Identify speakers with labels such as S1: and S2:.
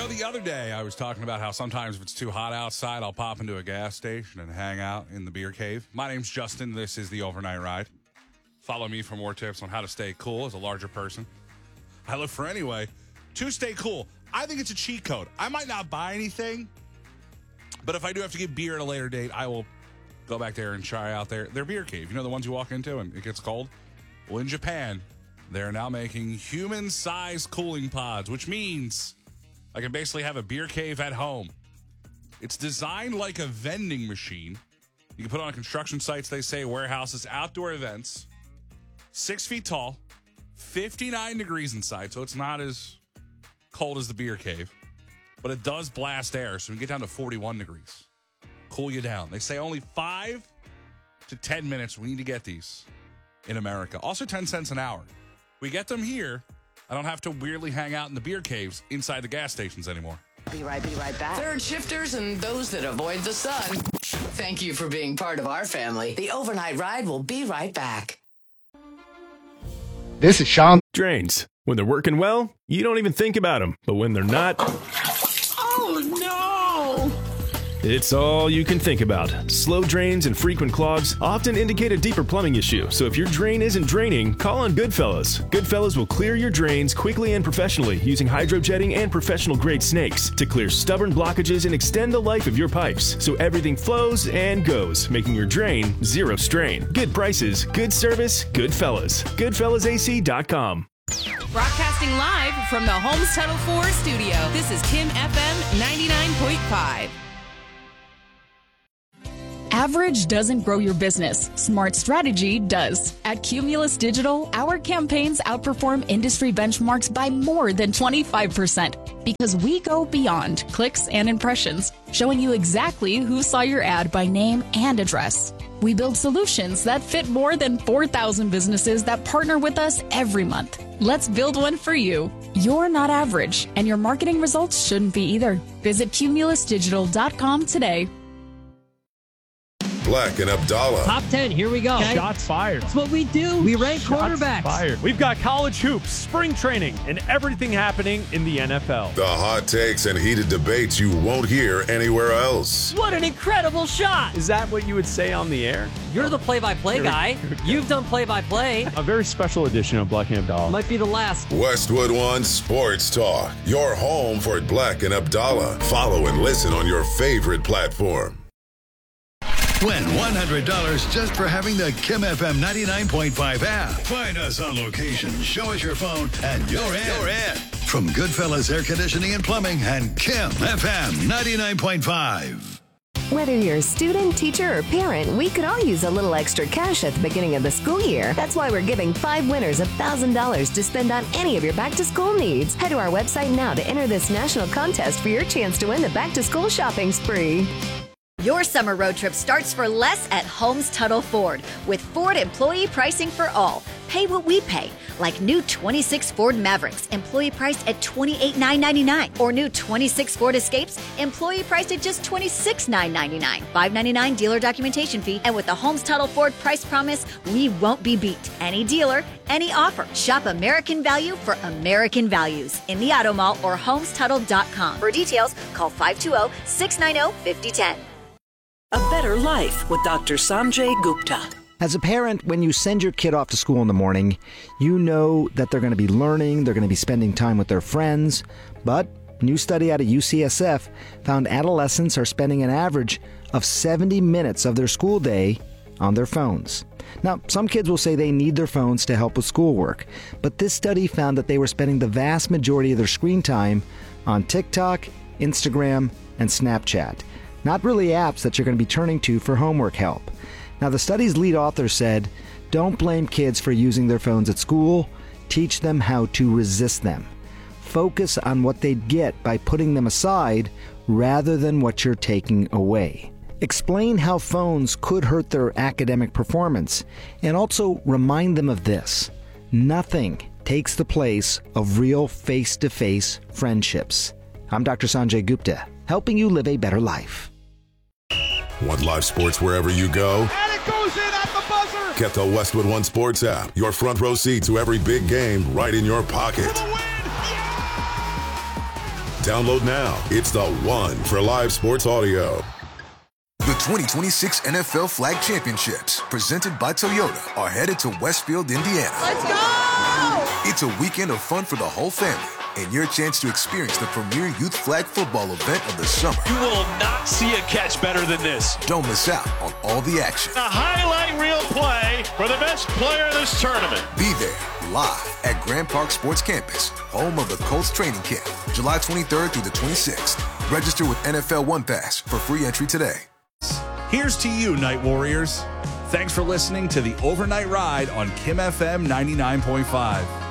S1: The other day I was talking about how sometimes if it's too hot outside, I'll pop into a gas station and hang out in the beer cave. My name's Justin. This is the Overnight Ride. Follow me for more tips on how to stay cool as a larger person. I look for anyway to stay cool. I think it's a cheat code. I might not buy anything, but if I do have to get beer at a later date, I will go back there and try out their beer cave. You know, the ones you walk into and it gets cold? Well, in Japan, they're now making human-sized cooling pods, which means I can basically have a beer cave at home. It's designed like a vending machine. You can put it on construction sites, they say, warehouses, outdoor events. 6 feet tall, 59 degrees inside, so it's not as cold as the beer cave. But it does blast air, so we can get down to 41 degrees. Cool you down. They say only 5 to 10 minutes we need to get these in America. Also 10 cents an hour. We get them here. I don't have to weirdly hang out in the beer caves inside the gas stations anymore.
S2: Be right back.
S3: Third shifters and those that avoid the sun. Thank you for being part of our family. The Overnight Ride will be right back.
S4: This is Sean.
S5: Drains. When they're working well, you don't even think about them. But when they're not...
S3: Oh, no!
S5: It's all you can think about. Slow drains and frequent clogs often indicate a deeper plumbing issue. So if your drain isn't draining, call on Goodfellas. Goodfellas will clear your drains quickly and professionally using hydrojetting and professional-grade snakes to clear stubborn blockages and extend the life of your pipes so everything flows and goes, making your drain zero strain. Good prices, good service, Goodfellas. GoodfellasAC.com.
S6: Broadcasting live from the Holmes Tunnel 4 studio. This is Kim FM 99.5.
S7: Average doesn't grow your business. Smart strategy does. At Cumulus Digital, our campaigns outperform industry benchmarks by more than 25% because we go beyond clicks and impressions, showing you exactly who saw your ad by name and address. We build solutions that fit more than 4,000 businesses that partner with us every month. Let's build one for you. You're not average, and your marketing results shouldn't be either. Visit cumulusdigital.com today.
S8: Black and Abdallah.
S9: Top 10, here we go.
S10: Okay. Shots fired.
S9: That's what we do. We rank quarterbacks.
S10: Fired. We've got college hoops, spring training, and everything happening in the NFL.
S8: The hot takes and heated debates you won't hear anywhere else.
S9: What an incredible shot.
S10: Is that what you would say on the air?
S9: You're the play-by-play guy. You've done play-by-play.
S10: A very special edition of Black and Abdallah.
S9: Might be the last.
S8: Westwood One Sports Talk. Your home for Black and Abdallah. Follow and listen on your favorite platform.
S11: Win $100 just for having the Kim FM 99.5 app. Find us on location, show us your phone, and you're in. From Goodfellas Air Conditioning and Plumbing and Kim FM 99.5.
S12: Whether you're a student, teacher, or parent, we could all use a little extra cash at the beginning of the school year. That's why we're giving 5 winners $1,000 to spend on any of your back-to-school needs. Head to our website now to enter this national contest for your chance to win the back-to-school shopping spree.
S13: Your summer road trip starts for less at Holmes Tuttle Ford with Ford employee pricing for all. Pay what we pay, like new 26 Ford Mavericks, employee priced at $28,999, or new 26 Ford Escapes, employee priced at just $26,999. $599 dealer documentation fee, and with the Holmes Tuttle Ford price promise, we won't be beat. Any dealer, any offer. Shop American Value for American values in the Auto Mall or HolmesTuttle.com. For details, call 520-690-5010.
S14: A better life with Dr. Sanjay Gupta.
S15: As a parent, when you send your kid off to school in the morning, you know that they're going to be learning, they're going to be spending time with their friends. But a new study out of UCSF found adolescents are spending an average of 70 minutes of their school day on their phones. Now, some kids will say they need their phones to help with schoolwork, but this study found that they were spending the vast majority of their screen time on TikTok, Instagram, and Snapchat. Not really apps that you're going to be turning to for homework help. Now, the study's lead author said, don't blame kids for using their phones at school. Teach them how to resist them. Focus on what they'd get by putting them aside rather than what you're taking away. Explain how phones could hurt their academic performance, and also remind them of this. Nothing takes the place of real face-to-face friendships. I'm Dr. Sanjay Gupta, helping you live a better life.
S8: Want live sports wherever you go?
S16: And it goes in at the buzzer!
S8: Get the Westwood One Sports app. Your front row seat to every big game right in your pocket. Download now. It's the one for live sports audio.
S2: The 2026 NFL Flag Championships, presented by Toyota, are headed to Westfield, Indiana.
S16: Let's go!
S2: It's a weekend of fun for the whole family and your chance to experience the premier youth flag football event of the summer.
S10: You will not see a catch better than this.
S2: Don't miss out on all the action.
S10: A highlight reel play for the best player of this tournament.
S2: Be there live at Grand Park Sports Campus, home of the Colts training camp, July 23rd through the 26th. Register with NFL One Pass for free entry today.
S1: Here's to you, Night Warriors. Thanks for listening to the Overnight Ride on Kim FM 99.5.